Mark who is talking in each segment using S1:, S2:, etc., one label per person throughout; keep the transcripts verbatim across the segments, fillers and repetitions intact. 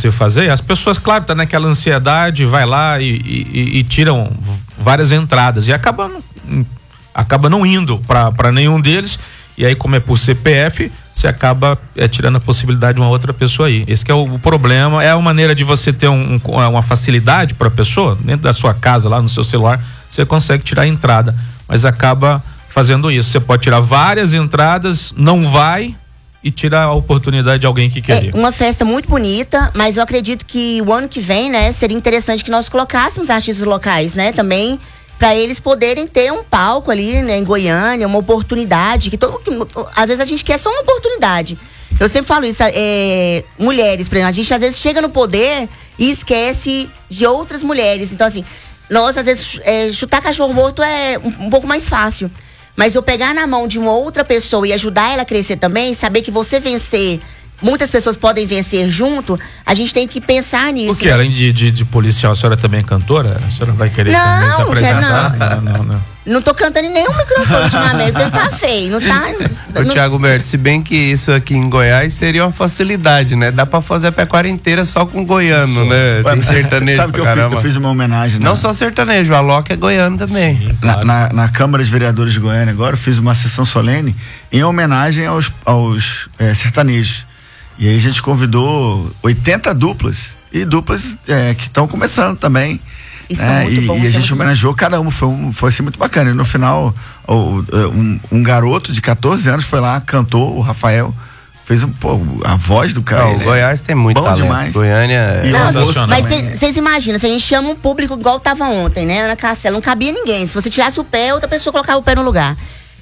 S1: você fazer, as pessoas, claro, tá naquela ansiedade, vai lá e, e, e tiram várias entradas e acaba não, acaba não indo para nenhum deles, e aí, como é por C P F, você acaba é, tirando a possibilidade de uma outra pessoa aí. Esse que é o, o problema, é a maneira de você ter um, um, uma facilidade para a pessoa, dentro da sua casa, lá no seu celular, você consegue tirar a entrada, mas acaba fazendo isso. Você pode tirar várias entradas, não vai e tira a oportunidade de alguém que quer ir.
S2: É uma festa muito bonita, mas eu acredito que o ano que vem, né, seria interessante que nós colocássemos artistas locais, né, também, para eles poderem ter um palco ali, né, em Goiânia, uma oportunidade, que todo às vezes a gente quer só uma oportunidade. Eu sempre falo isso, é, mulheres, por exemplo, a gente às vezes chega no poder e esquece de outras mulheres. Então, assim, nós às vezes é, chutar cachorro morto é um, um pouco mais fácil. Mas eu pegar na mão de uma outra pessoa e ajudar ela a crescer também, saber que você vencer, muitas pessoas podem vencer junto, a gente tem que pensar nisso.
S1: Porque
S2: né?
S1: além de, de, de policial, a senhora também é cantora? A senhora vai querer
S2: não,
S1: também se apresentar?
S2: Não,
S1: não, não, não.
S2: Não tô cantando em nenhum microfone ultimamente, porque tá feio, não tá...
S3: Ô,
S2: não...
S3: Thiago Merto, se bem que isso aqui em Goiás seria uma facilidade, né? Dá pra fazer a pecuária inteira só com goiano, né?
S4: Ué,
S3: tem sertanejo
S4: sabe que eu fiz, eu fiz uma homenagem...
S3: Não na... só sertanejo, a Loki é goiano também.
S1: Sim, claro.
S4: na, na, na Câmara de Vereadores de Goiânia agora, eu fiz uma sessão solene em homenagem aos, aos é, sertanejos. E aí a gente convidou oitenta duplas, e duplas é, que estão começando também.
S2: E, são
S4: é,
S2: muito
S4: e,
S2: bons,
S4: e a gente
S2: muito
S4: homenageou cada um, foi, um, foi assim muito bacana. E no final, o, um, um garoto de catorze anos foi lá, cantou, o Rafael, fez um, pô, a voz do cara.
S3: Não, o Goiás tem muito
S4: bom
S3: talento.
S4: demais.
S3: Goiânia é
S2: Não, mas vocês imaginam, se a gente chama um público igual tava ontem, né? Ana Castela, não cabia ninguém. Se você tirasse o pé, outra pessoa colocava o pé no lugar.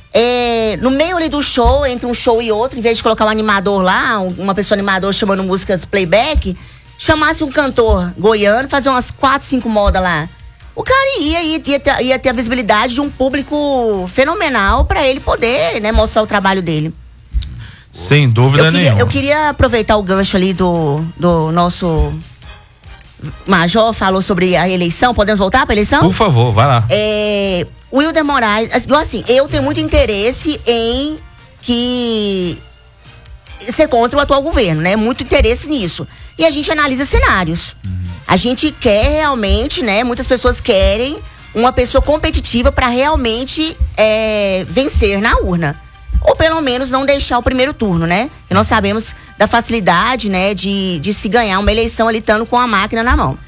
S2: É, no meio ali do show, entre um show e outro, em vez de colocar um animador lá, uma pessoa animador chamando músicas playback, chamasse um cantor goiano, fazer umas quatro, cinco modas lá. O cara ia, ia, ia, ter, ia ter a visibilidade de um público fenomenal para ele poder, né, mostrar o trabalho dele.
S1: Sem dúvida
S2: eu queria,
S1: nenhuma.
S2: Eu queria aproveitar o gancho ali do, do nosso Major, falou sobre a eleição. Podemos voltar para a eleição?
S1: Por favor, vai lá.
S2: É, o Wilder Moraes, assim, eu tenho muito interesse em que ser contra o atual governo, né? Muito interesse nisso. E a gente analisa cenários. Uhum. A gente quer realmente, né? Muitas pessoas querem uma pessoa competitiva para realmente é, vencer na urna. Ou pelo menos não deixar o primeiro turno, né? E nós sabemos da facilidade, né? De, de se ganhar uma eleição ali estando com a máquina na mão.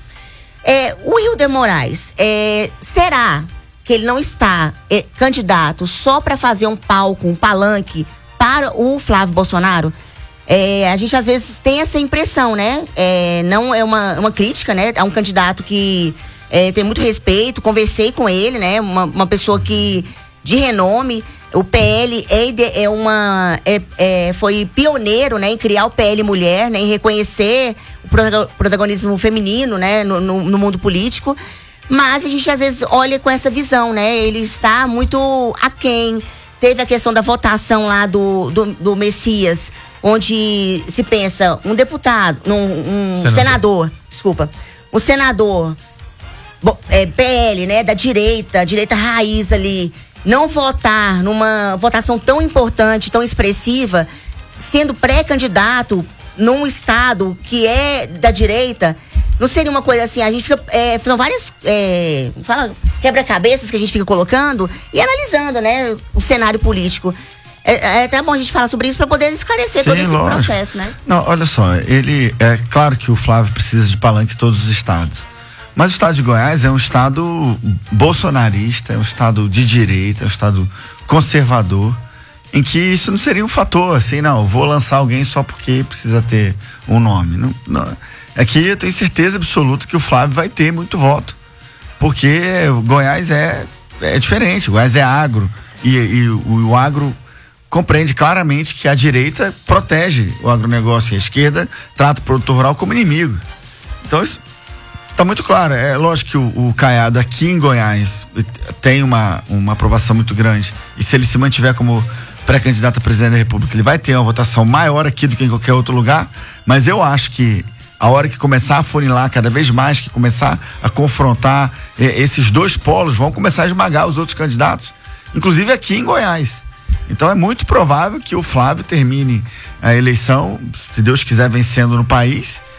S2: É, o Wilder Moraes, é, será que ele não está é, candidato só para fazer um palco, um palanque para o Flávio Bolsonaro? É, a gente às vezes tem essa impressão, né? É, não é uma, uma crítica, né? É um candidato que é, tem muito respeito, conversei com ele, né? Uma, uma pessoa que de renome. O P L é, é uma, é, é, foi pioneiro, né, em criar o P L Mulher, né, em reconhecer o protagonismo feminino, né, no, no, no mundo político. Mas a gente às vezes olha com essa visão, né? Ele está muito aquém. Teve a questão da votação lá do, do, do Messias, onde se pensa um deputado, um, um senador. senador, desculpa, um senador, bom, é, P L, né, da direita, direita raiz ali, não votar numa votação tão importante, tão expressiva, sendo pré-candidato num estado que é da direita, não seria uma coisa assim, a gente fica, é, são várias é, quebra-cabeças que a gente fica colocando e analisando, né, o cenário político. É, é até bom a gente falar sobre isso para poder esclarecer Sim, todo esse lógico. processo, né?
S4: Não, olha só, ele, é claro que o Flávio precisa de palanque em todos os estados. Mas o estado de Goiás é um estado bolsonarista, é um estado de direita, é um estado conservador, em que isso não seria um fator, assim, não, vou lançar alguém só porque precisa ter um nome. Não, não. Aqui eu tenho certeza absoluta que o Flávio vai ter muito voto, porque o Goiás é, é diferente, o Goiás é agro, e, e o, o agro compreende claramente que a direita protege o agronegócio e a esquerda trata o produtor rural como inimigo. Então isso tá muito claro. É lógico que o, o Caiado aqui em Goiás tem uma, uma aprovação muito grande, e se ele se mantiver como pré-candidato a presidente da República, ele vai ter uma votação maior aqui do que em qualquer outro lugar, mas eu acho que a hora que começar a funilar cada vez mais, que começar a confrontar eh, esses dois polos, vão começar a esmagar os outros candidatos, inclusive aqui em Goiás. Então é muito provável que o Flávio termine a eleição, se Deus quiser, vencendo no país,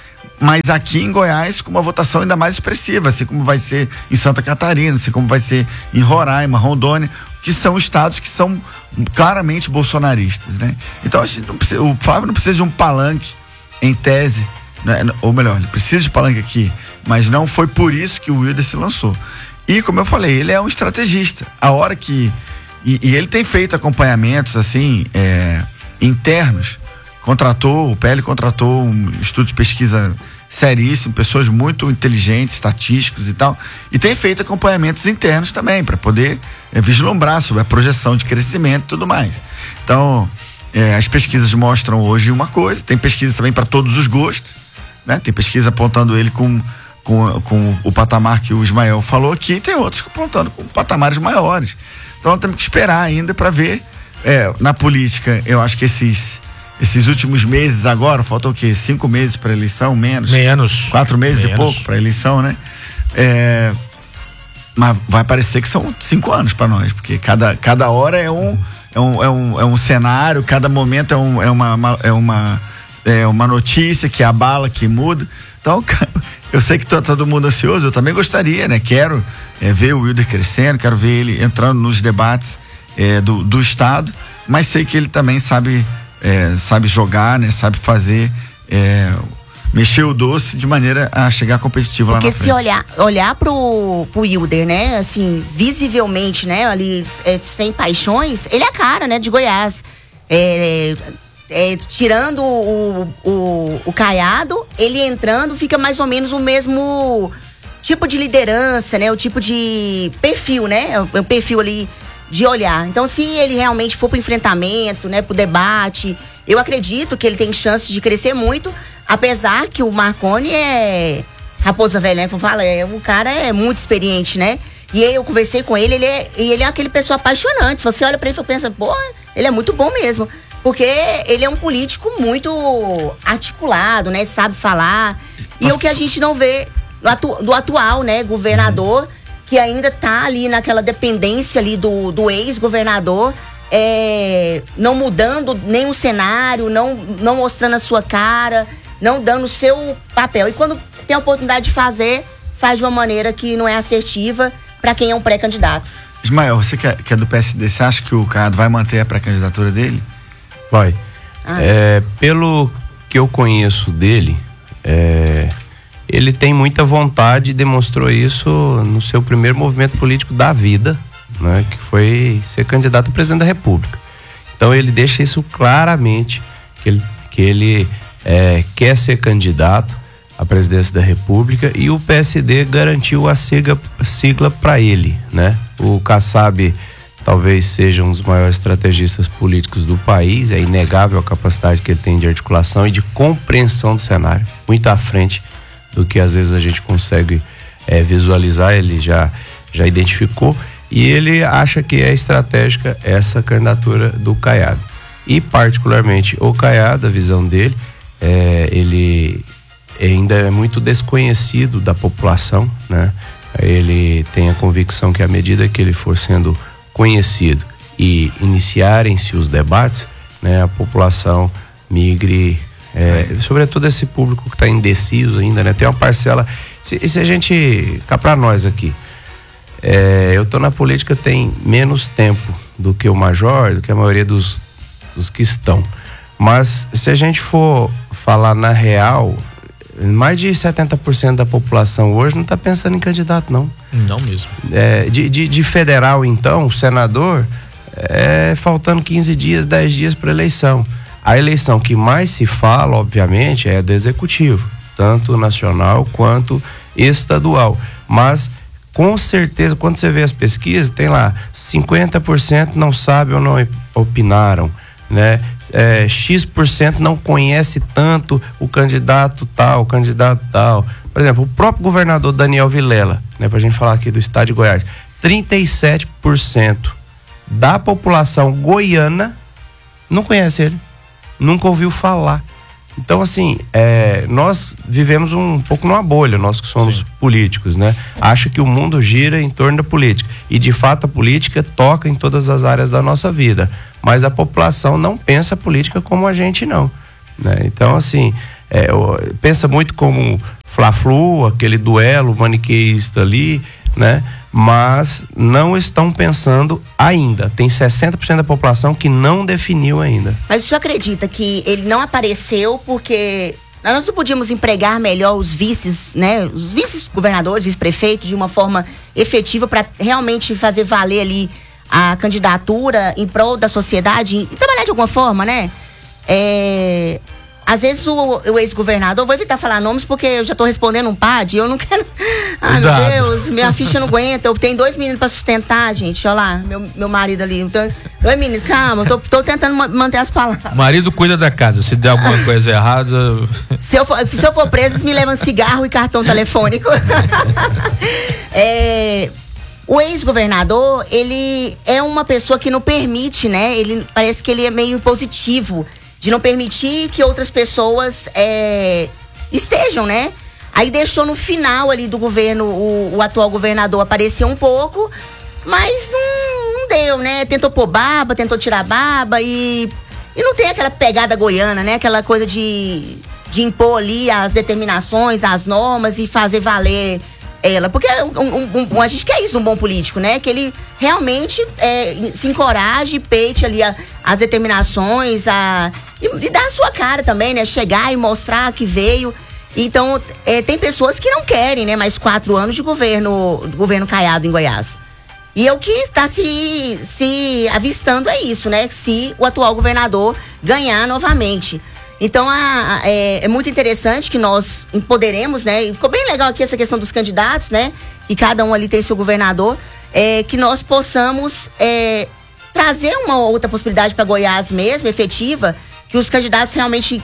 S4: mas aqui em Goiás com uma votação ainda mais expressiva, assim como vai ser em Santa Catarina, assim como vai ser em Roraima, Rondônia, que são estados que são claramente bolsonaristas, né? Então a gente não precisa, o Flávio não precisa de um palanque em tese, né? Ou melhor, ele precisa de palanque aqui, mas não foi por isso que o Wilder se lançou. E como eu falei, ele é um estrategista. A hora que e, e ele tem feito acompanhamentos assim é, internos. Contratou, o P L contratou um estudo de pesquisa seríssimo, pessoas muito inteligentes, estatísticos e tal, e tem feito acompanhamentos internos também, para poder é, vislumbrar sobre a projeção de crescimento e tudo mais. Então, é, as pesquisas mostram hoje uma coisa, tem pesquisa também para todos os gostos, né? Tem pesquisa apontando ele com, com, com o patamar que o Ismael falou aqui, e tem outros apontando com patamares maiores. Então, nós temos que esperar ainda para ver. É, na política, eu acho que esses Esses últimos meses agora, faltam o quê? Cinco meses para eleição, menos?
S1: Menos.
S4: Quatro meses
S1: menos.
S4: e pouco para eleição, né? É, mas vai parecer que são cinco anos para nós, porque cada, cada hora é um, é, um, é, um, é um cenário, cada momento é, um, é, uma, uma, é, uma, é uma notícia que abala, que muda. Então, eu sei que tá todo mundo ansioso, eu também gostaria, né? Quero é, ver o Wilder crescendo, quero ver ele entrando nos debates é, do, do Estado, mas sei que ele também sabe... É, sabe jogar, né? Sabe fazer, é, mexer o doce de maneira a chegar competitivo lá na frente.
S2: Porque se olhar, olhar pro, pro Wilder, né? Assim, visivelmente, né? Ali, é, sem paixões, ele é a cara, né? De Goiás. É, é, tirando o, o, o Caiado, ele entrando, fica mais ou menos o mesmo tipo de liderança, né? O tipo de perfil, né? O perfil ali de olhar. Então, se ele realmente for pro enfrentamento, né, pro debate, eu acredito que ele tem chance de crescer muito, apesar que o Marconi é raposa velha, né, como fala, é, o cara é muito experiente, né? E aí eu conversei com ele, ele é, e ele é aquele pessoa apaixonante. Se você olha pra ele e pensa, pô, ele é muito bom mesmo. Porque ele é um político muito articulado, né, sabe falar. E é o que a gente não vê do, atu, do atual, né, governador, que ainda tá ali naquela dependência ali do, do ex-governador, é, não mudando nem o cenário, não, não mostrando a sua cara, não dando o seu papel. E quando tem a oportunidade de fazer, faz de uma maneira que não é assertiva para quem é um pré-candidato.
S4: Ismael, você que é, que é do P S D, você acha que o Caiado vai manter a pré-candidatura dele?
S3: Vai.
S2: Ah.
S3: É, pelo que eu conheço dele, é... ele tem muita vontade e demonstrou isso no seu primeiro movimento político da vida, né, que foi ser candidato a presidente da República. Então ele deixa isso claramente, que ele, que ele é, quer ser candidato à presidência da República, e o P S D garantiu a sigla, sigla para ele, né? O Kassab talvez seja um dos maiores estrategistas políticos do país, é inegável a capacidade que ele tem de articulação e de compreensão do cenário, muito à frente do que às vezes a gente consegue é, visualizar. Ele já, já identificou, e ele acha que é estratégica essa candidatura do Caiado. E particularmente o Caiado, a visão dele, é, ele ainda é muito desconhecido da população, né? Ele tem a convicção que à medida que ele for sendo conhecido e iniciarem-se os debates, né, a população migre. É, sobretudo esse público que está indeciso ainda, né? Tem uma parcela. Se, se a gente cá pra nós aqui, é, eu tô na política tem menos tempo do que o Major, do que a maioria dos, dos que estão. Mas se a gente for falar na real, mais de setenta por cento da população hoje não está pensando em candidato, não.
S1: Não mesmo.
S3: É, de, de, de federal, então, senador, é, faltando quinze dias, dez dias para eleição. A eleição que mais se fala, obviamente, é do executivo, tanto nacional quanto estadual. Mas, com certeza, quando você vê as pesquisas, tem lá cinquenta por cento não sabe ou não opinaram, né? É, X por cento não conhece tanto o candidato tal, o candidato tal. Por exemplo, o próprio governador Daniel Vilela, né, pra gente falar aqui do estado de Goiás, trinta e sete por cento da população goiana não conhece ele. Nunca ouviu falar. Então, assim, é, nós vivemos um pouco numa bolha, nós que somos Sim. políticos, né? Acha que o mundo gira em torno da política. E, de fato, a política toca em todas as áreas da nossa vida. Mas a população não pensa a política como a gente, não. Né? Então, assim, é, pensa muito como Fla-Flu, aquele duelo maniqueísta ali, né? Mas não estão pensando ainda. Tem sessenta por cento da população que não definiu ainda.
S2: Mas o senhor acredita que ele não apareceu porque nós não podíamos empregar melhor os vices, né? Os vice-governadores, vice-prefeitos, de uma forma efetiva para realmente fazer valer ali a candidatura em prol da sociedade e trabalhar de alguma forma, né? É... Às vezes o, o ex-governador, vou evitar falar nomes porque eu já tô respondendo um P A D e eu não quero. Ai, meu Deus, minha ficha não aguenta. Eu tenho dois meninos pra sustentar, gente. Olha lá, meu, meu marido ali. Então, dois meninos, calma, eu tô, tô tentando manter as palavras.
S1: O marido cuida da casa. Se der alguma coisa errada.
S2: Se eu for, se eu for preso, eles me levam cigarro e cartão telefônico. é. O ex-governador, ele é uma pessoa que não permite, né? Ele parece que ele é meio impositivo, de não permitir que outras pessoas é, estejam, né? Aí deixou no final ali do governo, o, o atual governador aparecer um pouco, mas não, não deu, né? Tentou pôr barba, tentou tirar barba e, e não tem aquela pegada goiana, né? Aquela coisa de, de impor ali as determinações, as normas e fazer valer ela, porque um, um, um, a gente quer isso num bom político, né? Que ele realmente é, se encoraje, peite ali a, as determinações, a, e, e dar a sua cara também, né? Chegar e mostrar que veio. Então, é, tem pessoas que não querem, né? Mais quatro anos de governo, governo Caiado em Goiás. E o que está se, se avistando é isso, né? Se o atual governador ganhar novamente. Então, a, a, é, é muito interessante que nós empoderemos, né? E ficou bem legal aqui essa questão dos candidatos, né? Que cada um ali tem seu governador. É, que nós possamos é, trazer uma outra possibilidade para Goiás mesmo, efetiva, que os candidatos realmente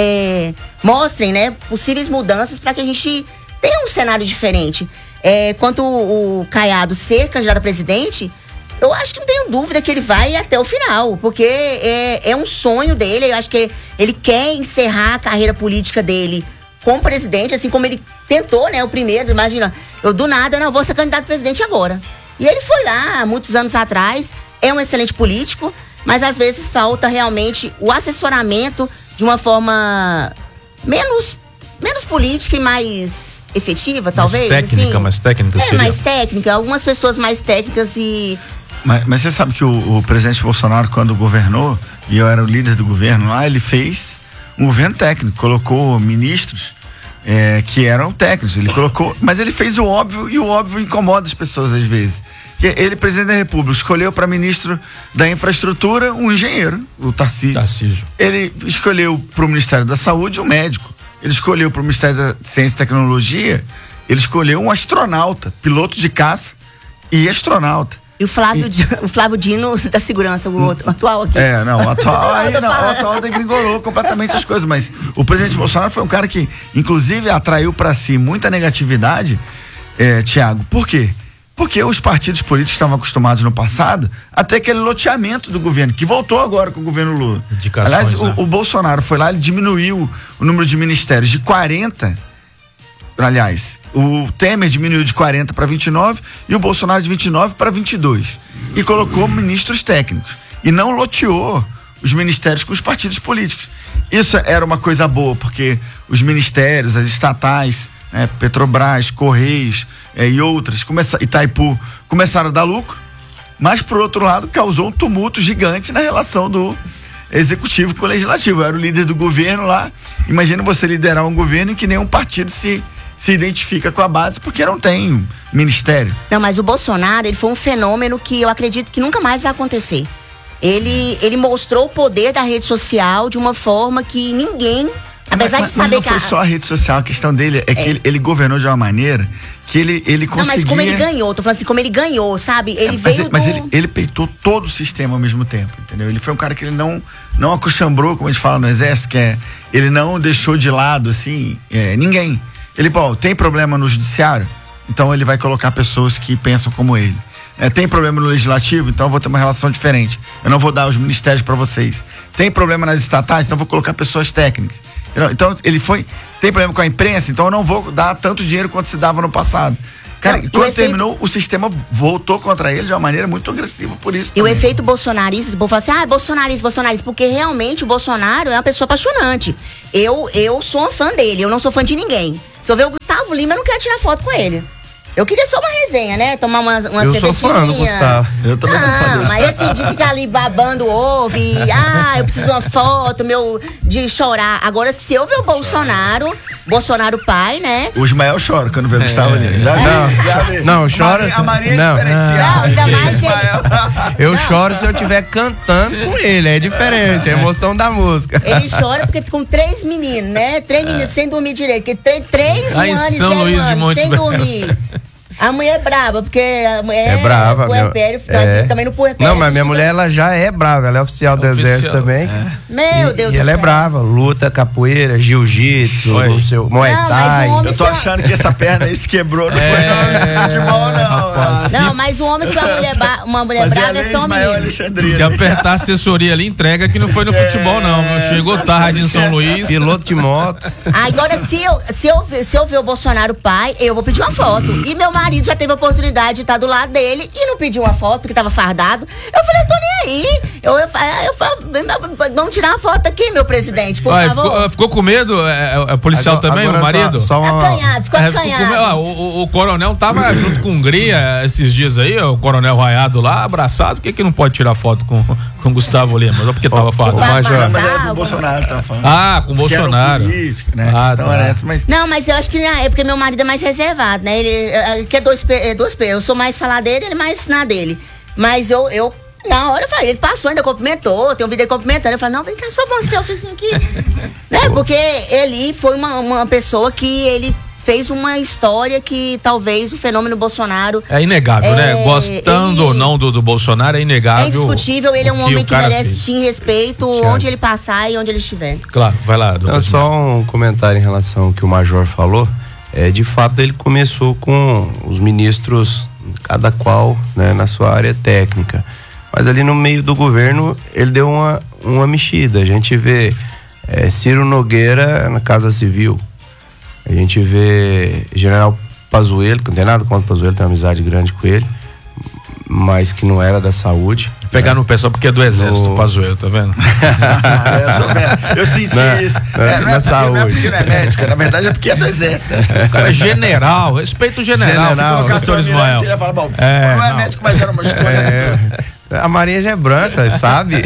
S2: é, mostrem, né? Possíveis mudanças para que a gente tenha um cenário diferente. É, quanto o, o Caiado ser candidato a presidente, eu acho que não tenho dúvida que ele vai até o final, porque é, é um sonho dele. Eu acho que ele quer encerrar a carreira política dele como presidente, assim como ele tentou, né? O primeiro, imagina, eu do nada, não, vou ser candidato a presidente agora. E ele foi lá, há muitos anos atrás, é um excelente político, mas às vezes falta realmente o assessoramento de uma forma menos, menos política e mais efetiva, talvez.
S1: Mais técnica,
S2: assim.
S1: mais técnica,
S2: É,
S1: seria.
S2: mais técnica, algumas pessoas mais técnicas e...
S4: Mas, mas você sabe que o, o presidente Bolsonaro, quando governou, e eu era o líder do governo lá, ele fez um governo técnico, colocou ministros é, que eram técnicos, ele colocou, mas ele fez o óbvio, e o óbvio incomoda as pessoas às vezes. Que ele, presidente da República, escolheu para ministro da Infraestrutura um engenheiro, o Tarcísio.
S1: Tarcísio.
S4: Ele escolheu para o Ministério da Saúde um médico. Ele escolheu para o Ministério da Ciência e Tecnologia, ele escolheu um astronauta, piloto de caça e astronauta.
S2: E o Flávio, e... o Flávio Dino da segurança, o, outro, o atual aqui.
S4: É, não, o atual aí não, o atual degringolou completamente as coisas, mas o presidente Bolsonaro foi um cara que, inclusive, atraiu para si muita negatividade, é, Tiago. Por quê? Porque os partidos políticos estavam acostumados no passado a ter aquele loteamento do governo, que voltou agora com o governo Lula.
S1: Indicações,
S4: aliás,
S1: né?
S4: o, o Bolsonaro foi lá, ele diminuiu o número de ministérios de quarenta. Aliás, o Temer diminuiu de quarenta para vinte e nove e o Bolsonaro de vinte e nove para vinte e dois. E colocou ministros técnicos. E não loteou os ministérios com os partidos políticos. Isso era uma coisa boa, porque os ministérios, as estatais, né, Petrobras, Correios é, e outras, começa, Itaipu, começaram a dar lucro. Mas, por outro lado, causou um tumulto gigante na relação do executivo com o legislativo. Eu era o líder do governo lá. Imagina você liderar um governo em que nenhum partido se... se identifica com a base, porque não tem ministério.
S2: Não, mas o Bolsonaro, ele foi um fenômeno que eu acredito que nunca mais vai acontecer. Ele, ele mostrou o poder da rede social de uma forma que ninguém, apesar
S4: mas,
S2: de saber
S4: mas não
S2: que...
S4: foi
S2: a...
S4: só a rede social, a questão dele é, é. que ele, ele governou de uma maneira que ele, ele conseguia...
S2: Não, mas como ele ganhou, tô falando assim, como ele ganhou, sabe? Ele
S4: é,
S2: veio
S4: mas, mas
S2: do...
S4: ele, ele peitou todo o sistema ao mesmo tempo, entendeu? Ele foi um cara que ele não, não acochambrou, como a gente fala no exército, que é, ele não deixou de lado, assim, é, ninguém. Ele, pô, tem problema no judiciário? Então ele vai colocar pessoas que pensam como ele. É, tem problema no legislativo? Então eu vou ter uma relação diferente. Eu não vou dar os ministérios para vocês. Tem problema nas estatais? Então eu vou colocar pessoas técnicas. Entendeu? Então ele foi... Tem problema com a imprensa? Então eu não vou dar tanto dinheiro quanto se dava no passado. Cara,
S2: Não,
S4: quando
S2: o efeito...
S4: terminou, o sistema voltou contra ele de uma maneira muito agressiva por isso.
S2: E
S4: também.
S2: o efeito bolsonarista, o povo fala assim, ah, bolsonarista, bolsonarista, porque realmente o Bolsonaro é uma pessoa apaixonante. Eu, eu sou um fã dele, eu não sou fã de ninguém. Se eu ver o Gustavo Lima, eu não quero tirar foto com ele. Eu queria só uma resenha, né? Tomar uma, uma
S3: Eu
S2: cervejinha.
S3: sou fã do Gustavo.
S4: Eu também sou fã
S2: Não,
S4: dele.
S2: mas assim, de ficar ali babando ovo e, ah, eu preciso de uma foto, meu, de chorar. Agora, se eu ver o Bolsonaro, Bolsonaro pai, né?
S4: O Ismael chora quando vê o Gustavo ali. Já
S3: Não,
S4: vi, já vi.
S3: não, chora-
S4: A Maria é
S3: não.
S4: diferenciada.
S2: Não, ainda mais ele.
S3: Eu
S2: Não.
S3: choro se eu estiver cantando com ele, é diferente, é a emoção da música.
S2: Ele chora porque com três meninos, né? Três meninos sem dormir direito. Porque três, três
S1: Lá em
S2: anos e
S1: São
S2: zero
S1: Luís de
S2: anos
S1: Monte
S2: sem
S1: Belo.
S2: dormir. A mulher é brava, porque a mulher
S3: É brava,
S2: o
S3: meu-
S2: puerpério,
S3: é.
S2: também no puerpério.
S3: Não, mas
S2: a gente
S3: minha
S2: não-
S3: mulher, ela já é brava, ela é oficial do
S1: Oficial,
S3: exército também.
S2: Meu
S3: E-
S2: Deus
S3: e
S2: do
S3: ela
S2: céu.
S3: é brava, luta, capoeira, jiu-jitsu,
S1: Oi.
S3: no seu Muay
S2: Não, mas
S3: Thai.
S2: o homem-
S4: Eu tô achando que essa perna aí se quebrou, não foi no futebol, não.
S1: rapaz.
S2: Não, mas o homem, se uma mulher, ba- uma mulher
S4: Fazia
S2: brava, é
S4: lei
S2: só um
S4: Ismael
S2: menino.
S4: Alexandrino.
S1: Se apertar a assessoria ali, entrega que não foi no futebol, não. Meu. Chegou tarde em São Luís.
S3: Piloto de moto.
S2: Agora, se eu, se, eu, ver- se eu ver o Bolsonaro pai, eu vou pedir uma foto. E meu marido já teve a oportunidade de estar do lado dele e não pediu uma foto porque tava fardado. Eu falei, eu tô nem aí. Eu, eu, fa- eu, fa- vamos tirar uma foto aqui, meu presidente, por
S1: Ué,
S2: favor.
S1: ficou, ficou com medo? É, é policial
S3: Agora-
S1: também,
S3: agora
S1: o marido?
S3: Só, só uma...
S2: Acanhado, ficou
S1: É, ficou com
S2: acanhado.
S1: medo. Ah, o, o- o coronel tava junto com Hungria esses dias aí, o coronel Raiado lá, abraçado. Por que, que não pode tirar foto com, com Gustavo Lima? Só porque tava fardado.
S2: Vai
S3: Major.
S4: Não, mas era
S2: amassar,
S4: pro Bolsonaro, tá falando.
S1: Ah, com o
S4: Que era um
S1: Bolsonaro.
S4: político, né?
S1: Ah,
S4: A questão
S1: tá.
S4: era essa, mas
S2: Não, mas eu acho que na época meu marido é mais reservado, né? Ele eh, quer dois P, é dois P. Eu sou mais falar dele, ele mais na dele. Mas eu, eu na hora eu falei, ele passou, ainda cumprimentou, tem um vídeo dele cumprimentando. Eu falei, não, vem cá, só uma selfie aqui. Né? Porque ele foi uma, uma pessoa que ele fez uma história que talvez o fenômeno Bolsonaro.
S1: É inegável,
S2: É,
S1: né? Gostando
S2: ele-
S1: ou não do, do Bolsonaro, é inegável.
S2: É indiscutível, ele é um
S1: o que
S2: homem
S1: o
S2: que
S1: cara
S2: merece
S1: fez.
S2: sim respeito
S1: Tiago.
S2: onde ele passar e onde ele estiver.
S1: Claro, vai lá, doutor.
S3: Não, só um comentário em relação ao que o Major falou. É, de fato, ele começou com os ministros, cada qual, né, na sua área técnica. Mas ali no meio do governo, ele deu uma, uma mexida. A gente vê é, Ciro Nogueira na Casa Civil. A gente vê General Pazuello, que não tem nada contra o Pazuello, tem uma amizade grande com ele, mas que não era da saúde.
S1: Pegar no pé só porque é do exército,
S3: No-
S1: o Pazuello, tá vendo?
S4: eu tô vendo. Eu senti
S3: Na-
S4: isso.
S3: na-
S4: É, não, é
S3: na
S4: porque, não é
S3: saúde.
S4: porque não é médico, na verdade é porque é do exército. Acho que o
S1: O cara é general, respeita o general,
S3: General.
S1: se colocar
S4: doutor
S1: doutor Ismael.
S4: Você ia falar, bom,
S1: É,
S4: não é
S1: não.
S4: médico, mas era uma escolha.
S3: É, a Maria já é branca, sabe?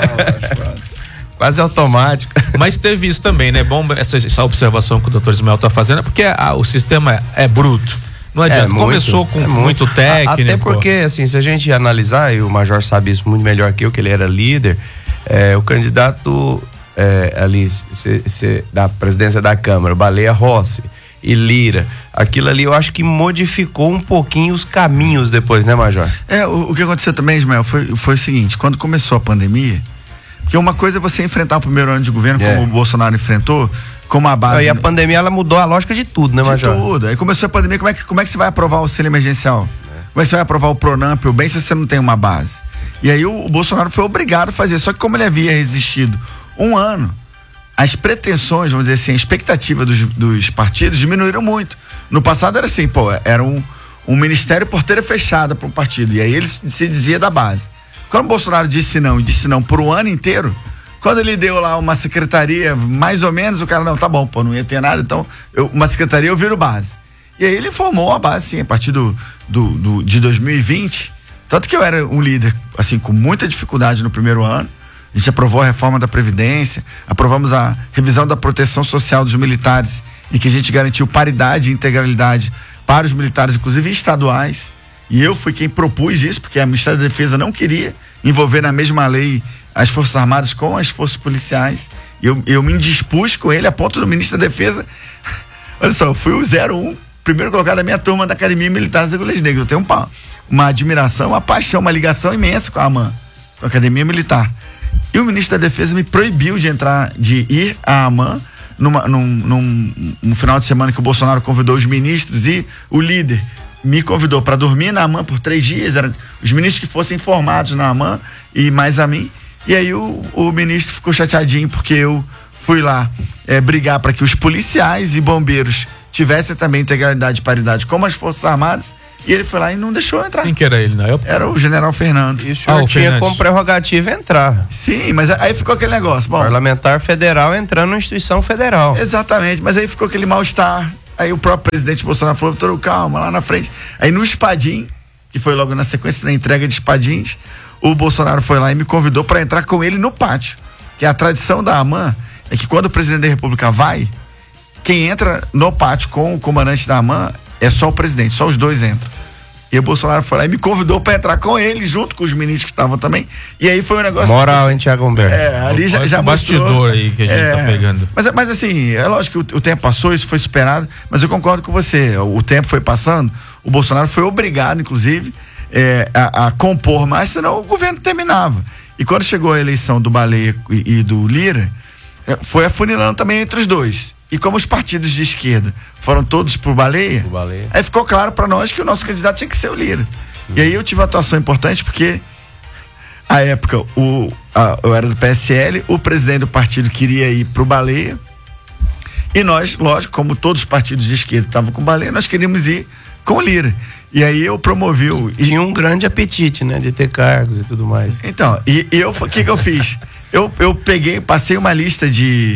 S3: Quase automática.
S1: Mas teve isso também, né? Bom, essa, essa observação que o doutor Ismael tá fazendo, é porque a- o sistema é, é bruto. Não adianta.
S3: muito,
S1: Começou com
S3: é
S1: muito, técnico.
S3: A- Até porque, assim, se a gente analisar, e o Major sabe isso muito melhor que eu, que ele era líder, é, o candidato é, ali se, se, da presidência da Câmara, Baleia Rossi e Lira, aquilo ali eu acho que modificou um pouquinho os caminhos depois, né, Major?
S4: É, o, o que aconteceu também, Ismael, foi, foi o seguinte, quando começou a pandemia, porque uma coisa é você enfrentar o primeiro ano de governo,
S3: É.
S4: como o Bolsonaro enfrentou, com uma base...
S3: E a pandemia, ela mudou a lógica de tudo, né,
S4: de
S3: Major?
S4: tudo. Aí começou a pandemia, como é que, como é que você vai aprovar o auxílio emergencial? Como é que você vai aprovar o Pronamp, o bem, se você não tem uma base? E aí o, o Bolsonaro foi obrigado a fazer, só que como ele havia resistido um ano, as pretensões, vamos dizer assim, a expectativa dos, dos partidos diminuíram muito. No passado era assim, pô, era um, um ministério porteira fechada para um partido, e aí ele se dizia da base. Quando o Bolsonaro disse não, e disse não por um ano inteiro, quando ele deu lá uma secretaria, mais ou menos, o cara, não, tá bom, pô, não ia ter nada, então, eu, uma secretaria eu viro base. E aí ele formou a base, sim, a partir do, do, do, de dois mil e vinte, tanto que eu era um líder, assim, com muita dificuldade no primeiro ano. A gente aprovou a reforma da Previdência, aprovamos a revisão da proteção social dos militares, e que a gente garantiu paridade e integralidade para os militares, inclusive estaduais. E eu fui quem propus isso, porque a Ministério da Defesa não queria envolver na mesma lei as Forças Armadas com as Forças Policiais. E eu, eu me indispus com ele a ponto do Ministro da Defesa. Olha só, eu fui o zero um, primeiro colocado da minha turma da Academia Militar das Agulhas Negras. Eu tenho uma, uma admiração, uma paixão, uma ligação imensa com a AMAN, com a Academia Militar. E o Ministro da Defesa me proibiu de entrar, de ir à AMAN numa, num, num, num final de semana que o Bolsonaro convidou os ministros e o líder me convidou para dormir na AMAN por três dias, eram os ministros que fossem informados na AMAN e mais a mim. E aí o, o ministro ficou chateadinho porque eu fui lá é, brigar para que os policiais e bombeiros tivesse também integralidade e paridade como as Forças Armadas, e ele foi lá e não deixou entrar.
S1: Quem que era ele na época?
S4: Era o general Fernando.
S3: E o senhor
S1: Ah, o
S3: tinha
S1: Fernandes.
S3: como prerrogativa entrar.
S4: Sim, mas aí ficou aquele negócio. Bom,
S3: Parlamentar federal entrando na instituição federal.
S4: exatamente, mas aí ficou aquele mal-estar. Aí o próprio presidente Bolsonaro falou, doutor, calma, lá na frente. Aí no Espadim, que foi logo na sequência da entrega de espadins, o Bolsonaro foi lá e me convidou para entrar com ele no pátio. Que a tradição da AMAN é que quando o presidente da República vai, quem entra no pátio com o comandante da AMAN é só o presidente, só os dois entram. E o Bolsonaro foi lá e me convidou para entrar com ele, junto com os ministros que estavam também. E aí foi um negócio...
S3: Moral,
S4: assim,
S3: hein, Thiago Humberto?
S4: É, ali já,
S1: Olha
S4: já
S1: esse
S4: mostrou...
S1: bastidor aí que a gente
S4: é,
S1: tá pegando.
S4: Mas, mas assim, é lógico que o, o tempo passou, isso foi superado, mas eu concordo com você, o, o tempo foi passando, o Bolsonaro foi obrigado, inclusive, é, a, a compor mais, senão o governo terminava. E quando chegou a eleição do Baleia e, e do Lira, foi afunilando também entre os dois. E como os partidos de esquerda foram todos pro Baleia,
S3: O Baleia.
S4: aí ficou claro para nós que o nosso candidato tinha que ser o Lira. E aí eu tive uma atuação importante porque, à época, o, a, eu era do P S L, o presidente do partido queria ir pro Baleia, e nós, lógico, como todos os partidos de esquerda estavam com o Baleia, nós queríamos ir com o Lira. E aí eu promovi o... E,
S3: Tinha um grande apetite, né, de ter cargos e tudo mais.
S4: então, e, e eu, o que que eu fiz? Eu, eu peguei, passei uma lista de...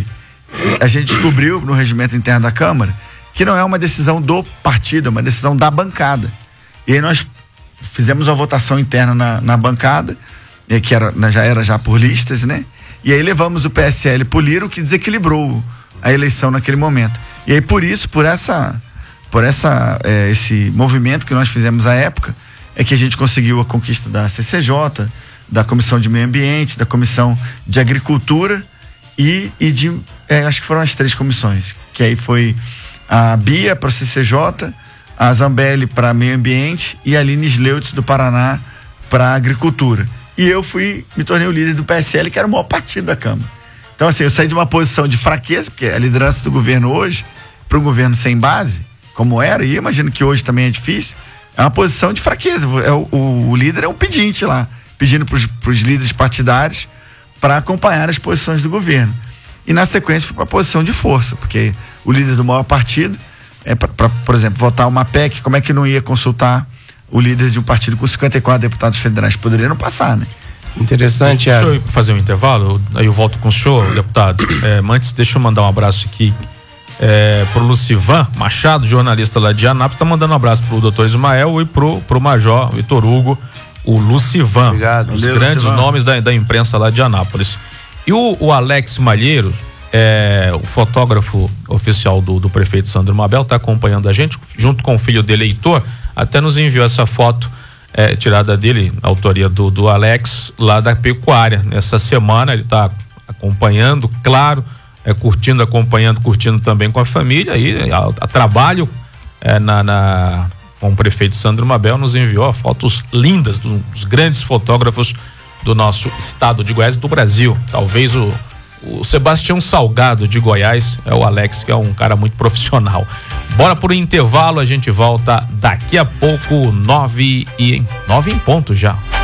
S4: A gente descobriu no regimento interno da Câmara que não é uma decisão do partido, é uma decisão da bancada. E aí nós fizemos uma votação interna na, na bancada, que era, já era já por listas, né? E aí levamos o P S L pro Lira, o que desequilibrou a eleição naquele momento. E aí por isso, por essa, por essa, é, esse movimento que nós fizemos à época, é que a gente conseguiu a conquista da C C J, da Comissão de Meio Ambiente, da Comissão de Agricultura e, e de, é, acho que foram as três comissões, que aí foi a Bia para o C C J, a Zambelli para Meio Ambiente e a Aline Sleutz do Paraná para Agricultura. E eu fui, me tornei o líder do P S L, que era o maior partido da Câmara. Então, assim, eu saí de uma posição de fraqueza, porque a liderança do governo hoje, para um governo sem base, como era, e eu imagino que hoje também é difícil, é uma posição de fraqueza. É o, o, o líder é um pedinte lá, pedindo para os líderes partidários para acompanhar as posições do governo. E na sequência foi para a posição de força, porque o líder do maior partido, é para, por exemplo, votar uma P E C, como é que não ia consultar o líder de um partido com cinquenta e quatro deputados federais? Poderia não passar, né?
S3: Interessante,
S1: Deixa
S3: Thiago.
S1: eu fazer um intervalo, aí eu volto com o senhor, deputado. É, antes, deixa eu mandar um abraço aqui é, pro Lucivan Machado, jornalista lá de Anápolis, tá mandando um abraço pro doutor Ismael e pro, pro Major Vitor Hugo, o Lucivan.
S3: Obrigado.
S1: Os
S4: Valeu,
S1: grandes
S4: Lucivan.
S1: nomes da, da imprensa lá de Anápolis. E o, o Alex Malheiro, é, o fotógrafo oficial do, do prefeito Sandro Mabel, tá acompanhando a gente, junto com o filho dele, Heitor, até nos enviou essa foto É, tirada dele, autoria do, do Alex, lá da pecuária. Nessa semana ele está acompanhando, claro, é, curtindo, acompanhando, curtindo também com a família. E a, a trabalho é, na, na, com o prefeito Sandro Mabel nos enviou fotos lindas dos, dos grandes fotógrafos do nosso estado de Goiás e do Brasil. Talvez o, o Sebastião Salgado de Goiás é o Alex, que é um cara muito profissional. Bora por um intervalo, a gente volta daqui a pouco, nove e nove em ponto já.